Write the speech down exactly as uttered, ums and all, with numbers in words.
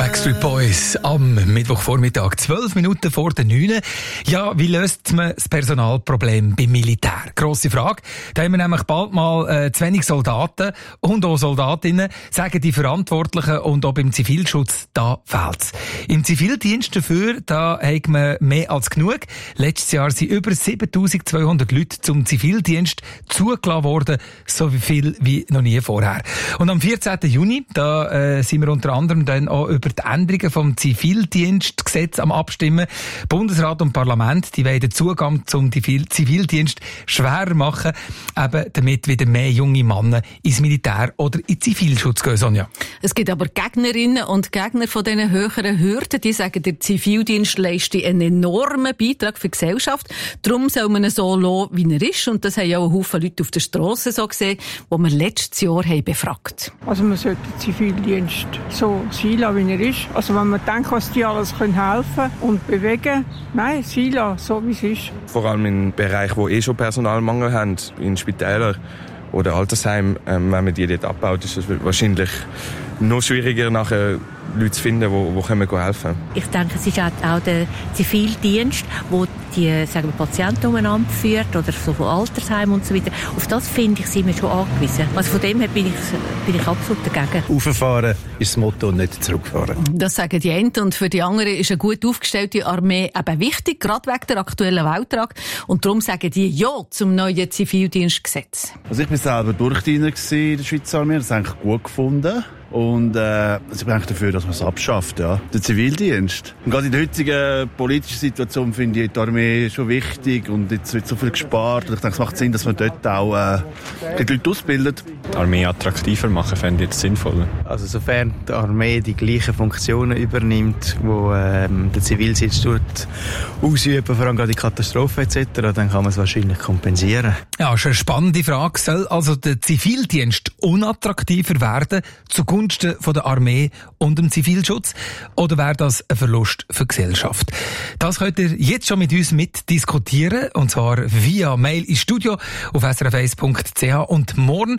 Backstreet Boys am Mittwochvormittag, zwölf Minuten vor der neun. Ja, wie löst man das Personalproblem beim Militär? Grosse Frage. Da haben wir nämlich bald mal äh, zu wenig Soldaten und auch Soldatinnen, sagen die Verantwortlichen, und auch beim Zivilschutz, da fehlt's. Im Zivildienst dafür, da haben wir mehr als genug. Letztes Jahr sind über siebentausendzweihundert Leute zum Zivildienst zugelassen worden, so viel wie noch nie vorher. Und am vierzehnten Juni, da äh, sind wir unter anderem dann auch über die Änderungen vom Zivildienstgesetz am Abstimmen. Bundesrat und Parlament, die wollen den Zugang zum Zivildienst schwerer machen, eben damit wieder mehr junge Männer ins Militär oder in den Zivilschutz gehen, Sonja. Es gibt aber Gegnerinnen und Gegner von diesen höheren Hürden, die sagen, der Zivildienst leistet einen enormen Beitrag für die Gesellschaft. Darum soll man ihn so lassen, wie er ist. Und das haben ja auch ein Haufen Leute auf der Strasse so gesehen, die wir letztes Jahr haben befragt. Also man sollte den Zivildienst so sein lassen, wie er ist. Also wenn man denkt, was die alles helfen können und bewegen, nein, sein lassen, so wie es ist. Vor allem in Bereichen, wo eh schon Personalmangel haben, in Spitälern oder Altersheimen, ähm, wenn man die dort abbaut, ist es wahrscheinlich noch schwieriger, nachher Leute zu finden, die, die können helfen können. Ich denke, es ist auch der Zivildienst, der die sagen wir, Patienten umeinander führt oder so von Altersheimen und so weiter. Auf das, finde ich, sind wir schon angewiesen. Also von dem her bin ich, bin ich absolut dagegen. Auffahren ist das Motto und nicht zurückfahren. Das sagen die einen, und für die anderen ist eine gut aufgestellte Armee eben wichtig, gerade wegen der aktuellen Weltlage. Und darum sagen die Ja zum neuen Zivildienstgesetz. Also ich war selber Durchdiener in der Schweizer Armee, das habe ich eigentlich gut gefunden. Und äh, ich bin eigentlich dafür, dass man es abschafft, ja. Der Zivildienst. Und gerade in der heutigen politischen Situation finde ich die Armee schon wichtig und jetzt wird so viel gespart. Und ich denke, es macht Sinn, dass man dort auch äh, die Leute ausbildet. Die Armee attraktiver machen, fände ich jetzt sinnvoller. Also sofern die Armee die gleichen Funktionen übernimmt, die ähm, der Zivildienst dort ausüben, vor allem gerade die Katastrophen et cetera, dann kann man es wahrscheinlich kompensieren. Ja, ist eine spannende Frage. Soll also der Zivildienst unattraktiver werden zugunsten von der Armee und dem Zivilschutz? Oder wäre das ein Verlust für die Gesellschaft? Das könnt ihr jetzt schon mit uns mitdiskutieren, und zwar via Mail ins Studio auf s r f eins punkt c h. Und morgen